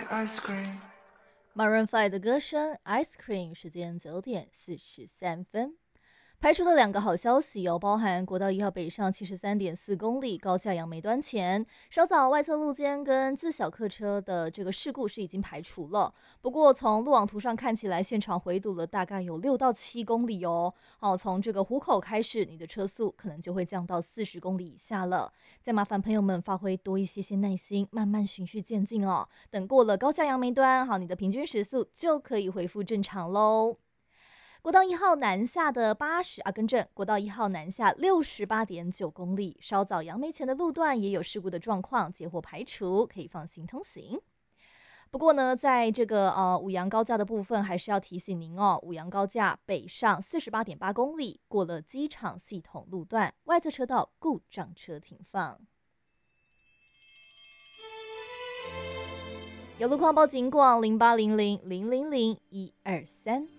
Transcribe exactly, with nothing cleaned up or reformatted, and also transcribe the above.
ice cream. Maroon five 的歌声 Ice Cream， 时间九点四十三分。排除了两个好消息哦，包含国道一号北上七十三点四公里高架杨梅端前，稍早外侧路肩跟自小客车的这个事故是已经排除了。不过从路网图上看起来，现场回堵了大概有六到七公里哦。哦，从这个湖口开始，你的车速可能就会降到四十公里以下了。再麻烦朋友们发挥多一些些耐心，慢慢循序渐进哦。等过了高架杨梅端，好，你的平均时速就可以恢复正常喽。国道一号南下的八十啊，更正，国道一号南下六十八点九公里，稍早杨梅前的路段也有事故的状况，结获排除，可以放心通行。不过呢，在这个呃五杨高架的部分，还是要提醒您哦，五杨高架北上四十八点八公里，过了机场系统路段，外侧车道故障车停放。有路况报警广零八零零零零零一二三。